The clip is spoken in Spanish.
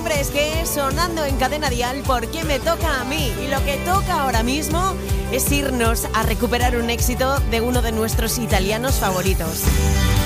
Hombres G sonando en Cadena Dial porque me toca a mí. Y lo que toca ahora mismo es irnos a recuperar un éxito de uno de nuestros italianos favoritos.